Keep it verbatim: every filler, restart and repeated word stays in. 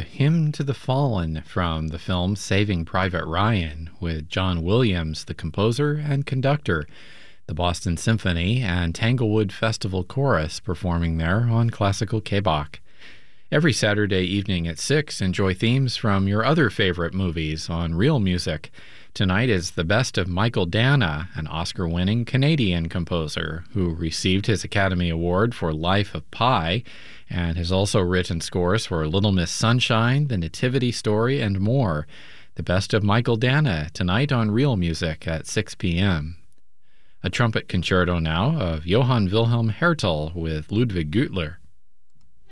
The Hymn to the Fallen from the film Saving Private Ryan, with John Williams, the composer and conductor, the Boston Symphony and Tanglewood Festival Chorus performing there on Classical K-Bach. Every Saturday evening at six, enjoy themes from your other favorite movies on Real Music. Tonight is the best of Michael Dana, an Oscar-winning Canadian composer who received his Academy Award for Life of Pi and has also written scores for Little Miss Sunshine, The Nativity Story, and more. The best of Michael Dana tonight on Real Music at six p.m. A trumpet concerto now of Johann Wilhelm Hertel with Ludwig Gütler.